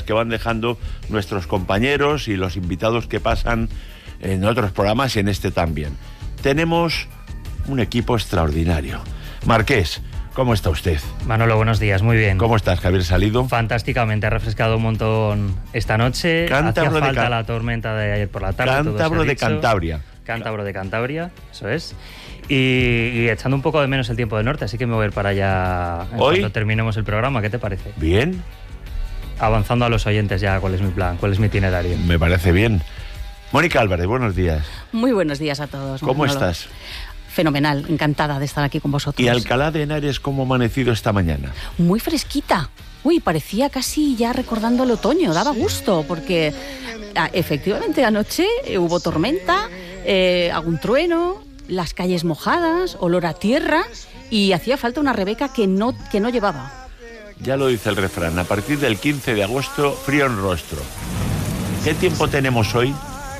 que van dejando nuestros compañeros y los invitados que pasan en otros programas y en este también. Tenemos un equipo extraordinario. Marqués, ¿cómo está usted? Manolo, buenos días, muy bien. ¿Cómo estás, Javier Salido? Fantásticamente, ha refrescado un montón esta noche. Cántabro Hacía falta la tormenta de ayer por la tarde. Cántabro de Cantabria. Cántabro de Cantabria, eso es. Y echando un poco de menos el tiempo del norte, así que me voy a ir para allá cuando terminemos el programa. ¿Qué te parece? Bien. Avanzando a los oyentes ya, ¿cuál es mi plan? ¿Cuál es mi itinerario? Me parece bien. Mónica Álvarez, buenos días. Muy buenos días a todos. ¿Cómo estás? Fenomenal, encantada de estar aquí con vosotros. ¿Y Alcalá de Henares cómo ha amanecido esta mañana? Muy fresquita. Uy, parecía casi ya recordando el otoño, daba gusto, porque efectivamente anoche hubo tormenta, algún trueno, las calles mojadas, olor a tierra, y hacía falta una Rebeca que no llevaba. Ya lo dice el refrán, a partir del 15 de agosto, frío en rostro. ¿Qué tiempo tenemos hoy?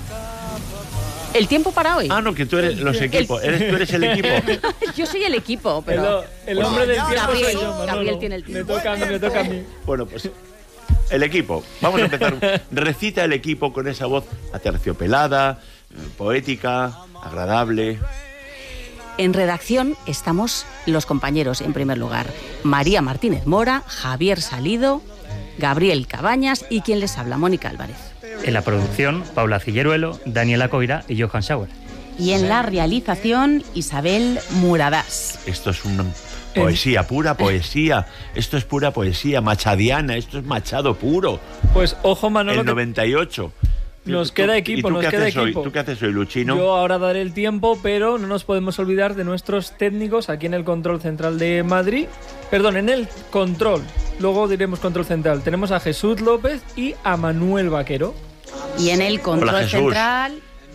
¿El tiempo para hoy? Ah, no, que tú eres los equipos. ¿Tú eres el equipo? Yo soy el equipo, pero... El hombre del tiempo Gabriel, soy yo, Manolo. Gabriel tiene el tiempo. Me toca a mí. Bueno, pues el equipo. Vamos a empezar. Recita el equipo con esa voz aterciopelada, poética, agradable. En redacción estamos los compañeros, en primer lugar. María Martínez Mora, Javier Salido, Gabriel Cabañas y quien les habla, Mónica Álvarez. En la producción, Paula Cilleruelo, Daniela Coira y Johan Schauer. Y en la realización, Isabel Muradás. Esto es una poesía, pura poesía. Esto es pura poesía, machadiana. Esto es Machado puro. Pues ojo, Manolo. El 98. Nos queda equipo, nos queda equipo. ¿Tú qué haces hoy, Luchino? Yo ahora daré el tiempo, pero no nos podemos olvidar de nuestros técnicos aquí en el control central de Madrid. Perdón, en el control. Luego diremos control central. Tenemos a Jesús López y a Manuel Vaquero. Y en el control central...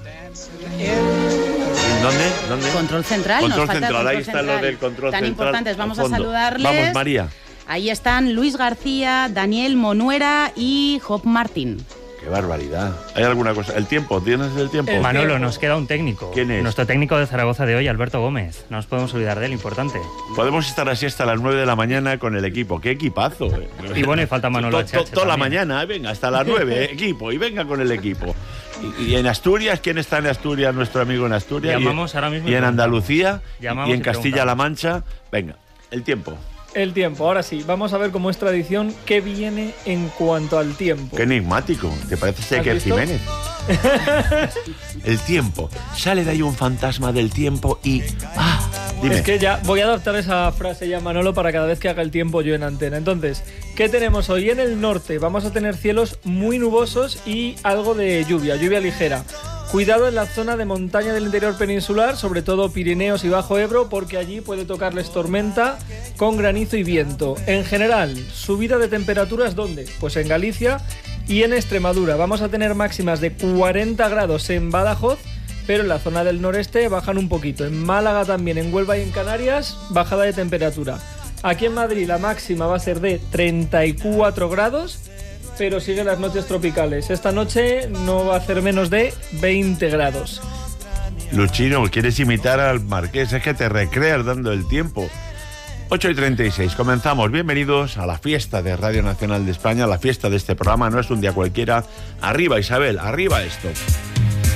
¿Dónde? Control central. Control nos falta central, ahí control está lo del control tan central. Tan importantes, vamos a saludarles. Vamos, María. Ahí están Luis García, Daniel Monuera y Job Martín. ¡Qué barbaridad! ¿Hay alguna cosa? ¿El tiempo? ¿Tienes el tiempo? Manolo, nos queda un técnico. ¿Quién es? Nuestro técnico de Zaragoza de hoy, Alberto Gómez. No nos podemos olvidar de él, importante. Podemos estar así hasta las 9 de la mañana con el equipo. ¡Qué equipazo! Y bueno, y falta Manolo Toda la mañana, venga, hasta las 9, equipo, y venga con el equipo. Y en Asturias, ¿quién está en Asturias? Nuestro amigo en Asturias. Llamamos ahora mismo. Y en Andalucía, Llamamos y en Castilla-La Mancha. Venga, el tiempo. El tiempo, ahora sí, vamos a ver cómo es tradición qué viene en cuanto al tiempo. Qué enigmático, te parece Iker Jiménez. El tiempo, sale de ahí un fantasma del tiempo y... dime. Es que ya voy a adaptar esa frase ya, Manolo, para cada vez que haga el tiempo yo en antena. Entonces, ¿qué tenemos hoy? En el norte vamos a tener cielos muy nubosos y algo de lluvia ligera. Cuidado en la zona de montaña del interior peninsular, sobre todo Pirineos y Bajo Ebro, porque allí puede tocarles tormenta con granizo y viento. En general, subida de temperaturas, ¿dónde? Pues en Galicia y en Extremadura. Vamos a tener máximas de 40 grados en Badajoz, pero en la zona del noreste bajan un poquito. En Málaga también, en Huelva y en Canarias, bajada de temperatura. Aquí en Madrid la máxima va a ser de 34 grados, pero siguen las noches tropicales. Esta noche no va a hacer menos de 20 grados. Luchino, ¿quieres imitar al Marqués? Es que te recreas dando el tiempo. 8:36, comenzamos. Bienvenidos a la fiesta de Radio Nacional de España, la fiesta de este programa. No es un día cualquiera. Arriba, Isabel, arriba esto.